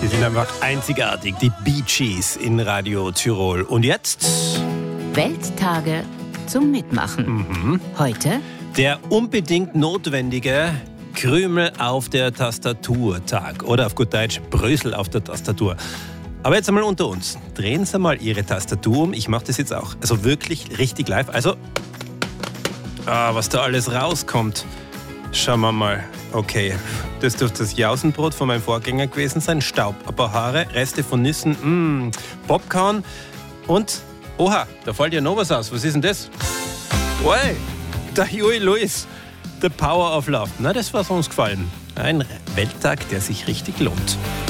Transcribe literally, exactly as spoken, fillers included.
Die sind einfach einzigartig, die Bee Gees in Radio Tirol. Und jetzt? Welttage zum Mitmachen. Mhm. Heute? Der unbedingt notwendige Krümel auf der Tastatur-Tag. Oder auf gut Deutsch, Brösel auf der Tastatur. Aber jetzt einmal unter uns. Drehen Sie mal Ihre Tastatur um. Ich mache das jetzt auch. Also wirklich richtig live. Also, ah, was da alles rauskommt. Schauen wir mal. Okay, das dürfte das Jausenbrot von meinem Vorgänger gewesen sein. Staub, ein paar Haare, Reste von Nüssen, mh, Popcorn und... Oha, da fällt ja noch was aus. Was ist denn das? Oi, der Huey Lewis, The Power of Love. Na, das war uns gefallen. Ein Welttag, der sich richtig lohnt.